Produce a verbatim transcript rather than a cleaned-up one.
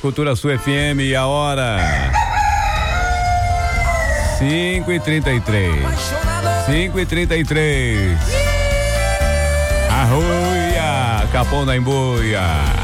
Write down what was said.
Cultura Sul F M e a hora cinco e trinta e três. cinco e trinta e três. Arruia, Capão da Embuia.